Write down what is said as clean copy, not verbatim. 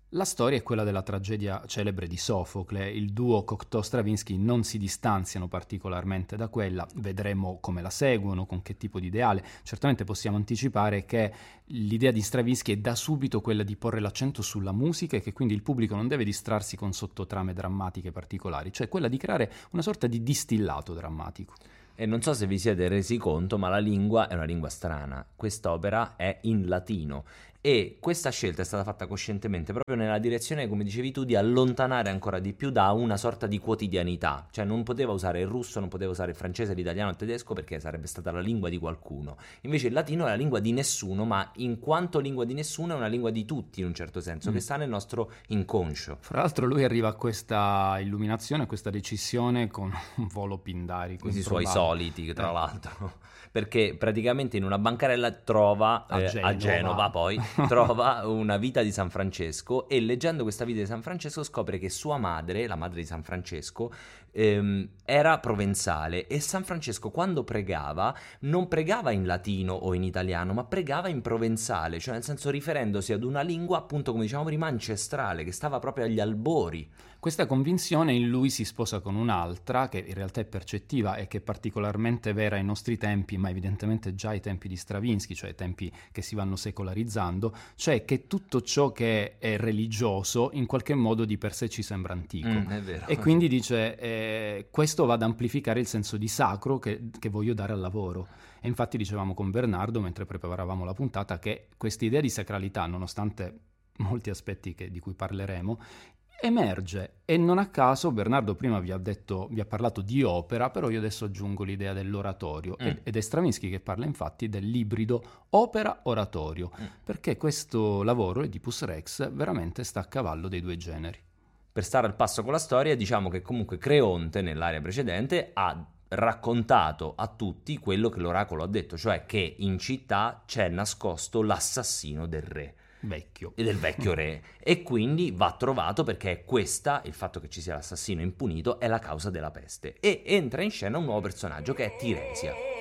La storia è quella della tragedia celebre di Sofocle. Il duo Cocteau-Stravinsky non si distanziano particolarmente da quella, vedremo come la seguono, con che tipo di ideale. Certamente possiamo anticipare che l'idea di Stravinsky è da subito quella di porre l'accento sulla musica e che quindi il pubblico non deve distrarsi con sottotrame drammatiche particolari, cioè quella di creare una sorta di distillato drammatico. E non so se vi siete resi conto, ma la lingua è una lingua strana. Quest'opera è in latino e questa scelta è stata fatta coscientemente proprio nella direzione, come dicevi tu, di allontanare ancora di più da una sorta di quotidianità. Cioè non poteva usare il russo, non poteva usare il francese, l'italiano, il tedesco perché sarebbe stata la lingua di qualcuno. Invece il latino è la lingua di nessuno, ma in quanto lingua di nessuno è una lingua di tutti in un certo senso, che sta nel nostro inconscio. Fra l'altro lui arriva a questa illuminazione, a questa decisione con un volo pindarico. Questi suoi improbabile. soliti, tra l'altro, perché praticamente in una bancarella trova, a Genova poi, trova una vita di San Francesco e leggendo questa vita di San Francesco scopre che sua madre, la madre di San Francesco, era provenzale e San Francesco quando pregava non pregava in latino o in italiano, ma pregava in provenzale, cioè nel senso riferendosi ad una lingua, appunto come dicevamo prima, ancestrale, che stava proprio agli albori. Questa convinzione in lui si sposa con un'altra, che in realtà è percettiva e che è particolarmente vera ai nostri tempi, ma evidentemente già ai tempi di Stravinsky, cioè ai tempi che si vanno secolarizzando, cioè che tutto ciò che è religioso in qualche modo di per sé ci sembra antico. È vero. E quindi dice, questo va ad amplificare il senso di sacro che voglio dare al lavoro. E infatti dicevamo con Bernardo, mentre preparavamo la puntata, che questa idea di sacralità, nonostante molti aspetti di cui parleremo, emerge e non a caso Bernardo prima vi ha parlato di opera, però io adesso aggiungo l'idea dell'oratorio ed è Stravinsky che parla infatti dell'ibrido opera-oratorio, perché questo lavoro, Oedipus Rex, veramente sta a cavallo dei due generi. Per stare al passo con la storia, diciamo che comunque Creonte nell'area precedente ha raccontato a tutti quello che l'oracolo ha detto, cioè che in città c'è nascosto l'assassino del re. Vecchio. E del vecchio re, e quindi va trovato perché questa, il fatto che ci sia l'assassino impunito, è la causa della peste, e entra in scena un nuovo personaggio che è Tiresia.